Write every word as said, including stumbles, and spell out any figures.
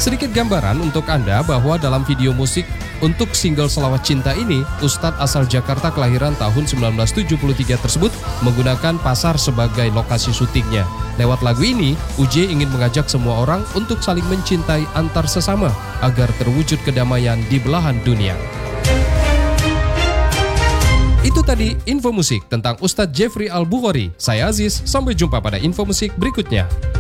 Sedikit gambaran untuk Anda bahwa dalam video musik untuk single Selawat Cinta ini, Ustadz asal Jakarta kelahiran tahun sembilan belas tujuh puluh tiga tersebut menggunakan pasar sebagai lokasi syutingnya. Lewat lagu ini, U J ingin mengajak semua orang untuk saling mencintai antar sesama agar terwujud kedamaian di belahan dunia. Itu tadi info musik tentang Ustadz Jeffrey Al-Bukhari. Saya Aziz, sampai jumpa pada info musik berikutnya.